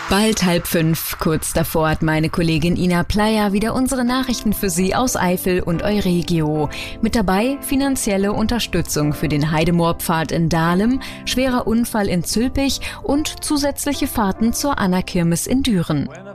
Bald 4:30, kurz davor hat meine Kollegin Ina Pleyer wieder unsere Nachrichten für Sie aus Eifel und Euregio. Mit dabei finanzielle Unterstützung für den Heidemoorpfad in Dahlem, schwerer Unfall in Zülpich und zusätzliche Fahrten zur Anna-Kirmes in Düren.